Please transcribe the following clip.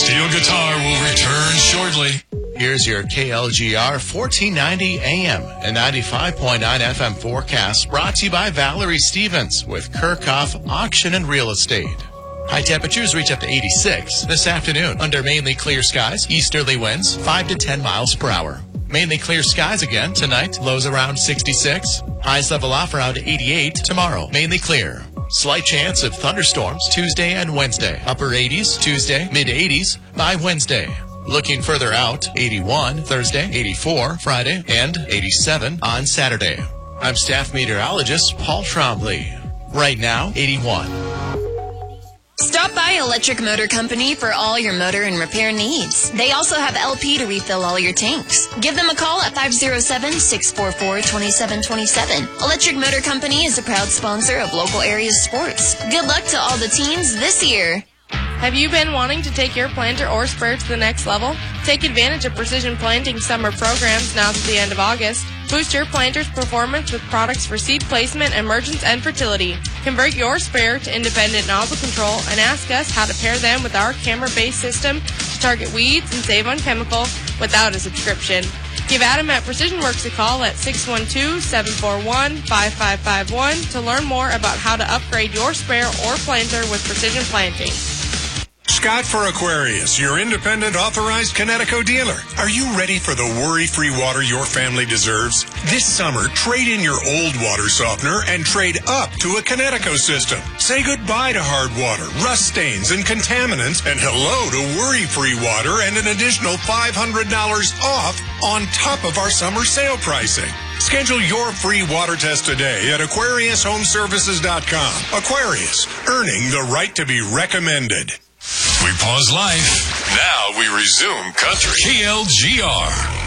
Steel Guitar will return shortly. Here's your KLGR 1490 AM and 95.9 FM forecast, brought to you by Valerie Stevens with Kirchhoff Auction and Real Estate. High temperatures reach up to 86 this afternoon under mainly clear skies. Easterly winds 5 to 10 miles per hour. Mainly clear skies again tonight. Lows around 66. Highs level off around 88 tomorrow. Mainly clear. Slight chance of thunderstorms Tuesday and Wednesday. Upper 80s Tuesday, mid 80s by Wednesday. Looking further out, 81 Thursday, 84 Friday, and 87 on Saturday. I'm staff meteorologist Paul Trombley. Right now, 81. Stop by Electric Motor Company for all your motor and repair needs. They also have LP to refill all your tanks. Give them a call at 507-644-2727. Electric Motor Company is a proud sponsor of local area sports. Good luck to all the teams this year. Have you been wanting to take your planter or sprayer to the next level? Take advantage of Precision Planting summer programs now to the end of August. Boost your planter's performance with products for seed placement, emergence, and fertility. Convert your sprayer to independent nozzle control and ask us how to pair them with our camera-based system to target weeds and save on chemical without a subscription. Give Adam at Precision Works a call at 612-741-5551 to learn more about how to upgrade your sprayer or planter with Precision Planting. Scott for Aquarius, your independent authorized Kinetico dealer. Are you ready for the worry-free water your family deserves? This summer, trade in your old water softener and trade up to a Kinetico system. Say goodbye to hard water, rust stains, and contaminants, and hello to worry-free water and an additional $500 off on top of our summer sale pricing. Schedule your free water test today at AquariusHomeservices.com. Aquarius, earning the right to be recommended. We pause life. Now we resume country. KLGR.